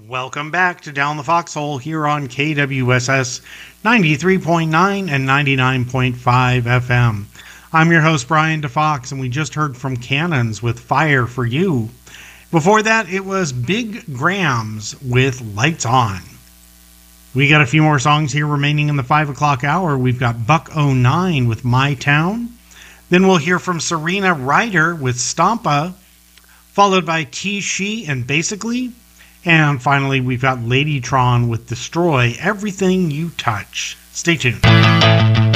Welcome back to Down the Foxhole here on KWSS 93.9 and 99.5 FM. I'm your host, Brian DeFox, and we just heard from Cannons with Fire for You. Before that, it was Big Grams with Lights On. We got a few more songs here remaining in the 5 o'clock hour. We've got Buck09 with My Town. Then we'll hear from Serena Ryder with Stompa, followed by T-She and Basically. And finally, we've got Ladytron with Destroy Everything You Touch. Stay tuned.